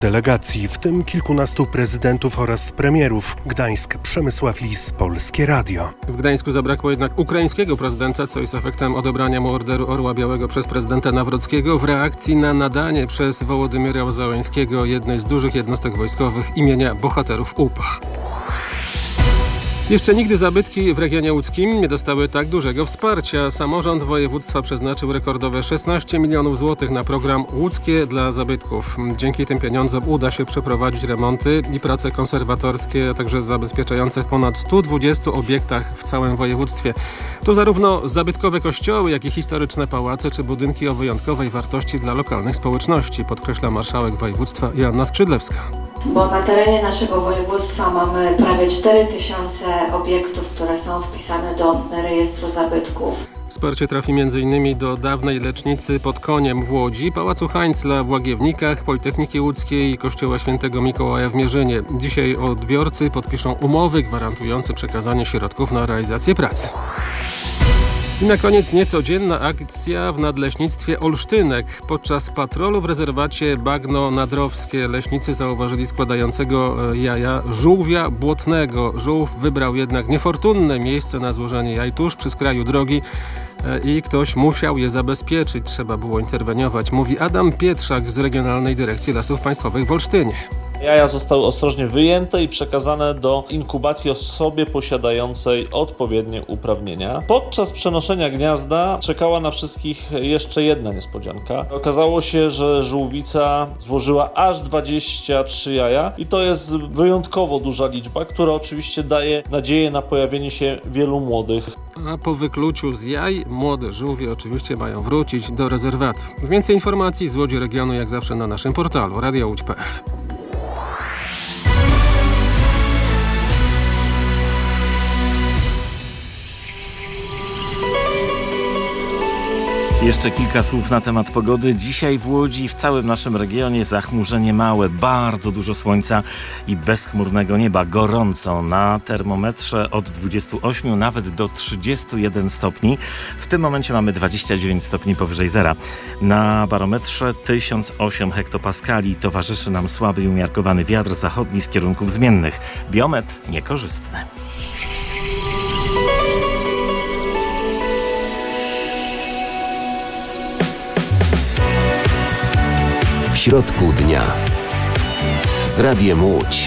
delegacji, w tym kilkunastu prezydentów oraz premierów. Gdańsk, Przemysław Lis, Polskie Radio. W Gdańsku zabrakło jednak ukraińskiego prezydenta, co jest efektem odebrania mu Orderu Orła Białego przez prezydenta Nawrockiego w reakcji na nadanie przez Wołodymyra Zełenskiego jednej z dużych jednostek wojskowych imienia bohaterów UPA. Jeszcze nigdy zabytki w regionie łódzkim nie dostały tak dużego wsparcia. Samorząd województwa przeznaczył rekordowe 16 milionów złotych na program Łódzkie dla zabytków. Dzięki tym pieniądzom uda się przeprowadzić remonty i prace konserwatorskie, a także zabezpieczające w ponad 120 obiektach w całym województwie. To zarówno zabytkowe kościoły, jak i historyczne pałace czy budynki o wyjątkowej wartości dla lokalnych społeczności, podkreśla marszałek województwa Joanna Skrzydlewska. Bo na terenie naszego województwa mamy prawie 4000 obiektów, które są wpisane do rejestru zabytków. Wsparcie trafi m.in. do dawnej lecznicy pod Koniem w Łodzi, Pałacu Hańcla w Łagiewnikach, Politechniki Łódzkiej i Kościoła Świętego Mikołaja w Mierzynie. Dzisiaj odbiorcy podpiszą umowy gwarantujące przekazanie środków na realizację prac. I na koniec niecodzienna akcja w nadleśnictwie Olsztynek. Podczas patrolu w rezerwacie Bagno-Nadrowskie leśnicy zauważyli składającego jaja żółwia błotnego. Żółw wybrał jednak niefortunne miejsce na złożenie jaj tuż przy skraju drogi i ktoś musiał je zabezpieczyć. Trzeba było interweniować, mówi Adam Pietrzak z Regionalnej Dyrekcji Lasów Państwowych w Olsztynie. Jaja zostały ostrożnie wyjęte i przekazane do inkubacji osobie posiadającej odpowiednie uprawnienia. Podczas przenoszenia gniazda czekała na wszystkich jeszcze jedna niespodzianka. Okazało się, że żółwica złożyła aż 23 jaja i to jest wyjątkowo duża liczba, która oczywiście daje nadzieję na pojawienie się wielu młodych. A po wykluciu z jaj młode żółwie oczywiście mają wrócić do rezerwatu. Więcej informacji z Łodzi Regionu jak zawsze na naszym portalu radiołódź.pl. Jeszcze kilka słów na temat pogody. Dzisiaj w Łodzi, w całym naszym regionie zachmurzenie małe, bardzo dużo słońca i bezchmurnego nieba. Gorąco na termometrze od 28 nawet do 31 stopni. W tym momencie mamy 29 stopni powyżej zera. Na barometrze 1008 hektopaskali. Towarzyszy nam słaby i umiarkowany wiatr zachodni z kierunków zmiennych. Biometr niekorzystny. W środku dnia z Radiem Łódź.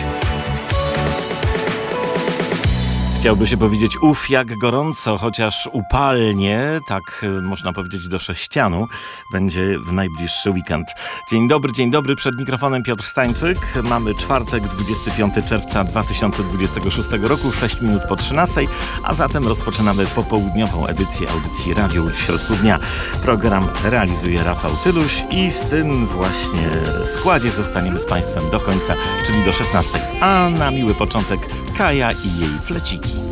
Chciałby się powiedzieć jak gorąco, chociaż upalnie, tak można powiedzieć do sześcianu, będzie w najbliższy weekend. Dzień dobry, przed mikrofonem Piotr Stańczyk. Mamy czwartek, 25 czerwca 2026 roku, 6 minut po 13, a zatem rozpoczynamy popołudniową edycję audycji Radio Łódź w środku dnia. Program realizuje Rafał Tyluś i w tym właśnie składzie zostaniemy z Państwem do końca, czyli do 16. A na miły początek Kaja i jej fleciki.